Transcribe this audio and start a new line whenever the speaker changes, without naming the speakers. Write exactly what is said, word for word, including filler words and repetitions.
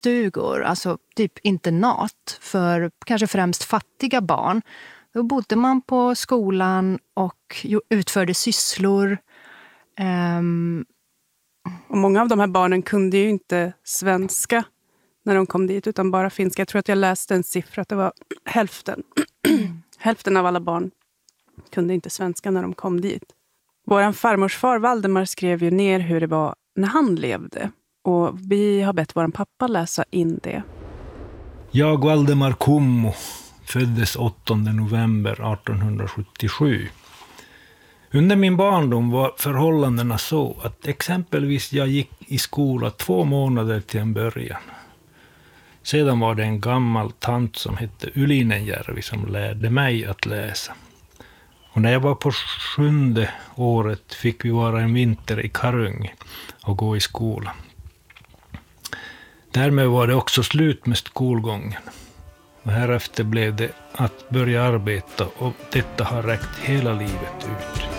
barnstugor, alltså typ internat för kanske främst fattiga barn. Då bodde man på skolan och utförde sysslor. Um...
Och många av de här barnen kunde ju inte svenska när de kom dit, utan bara finska. Jag tror att jag läste en siffra att det var hälften. Hälften av alla barn kunde inte svenska när de kom dit. Vår farmors far Valdemar skrev ju ner hur det var när han levde. Och vi har bett vår pappa läsa in det.
Jag, Valdemar Kummu, föddes åttonde november artonhundrasjuttiosju. Under min barndom var förhållandena så att exempelvis jag gick i skola två månader till en början. Sedan var det en gammal tant som hette Ylinenjärvi som lärde mig att läsa. Och när jag var på sjunde året fick vi vara en vinter i Karungi och gå i skola. Därmed var det också slut med skolgången. Och härefter blev det att börja arbeta, och detta har räckt hela livet ut.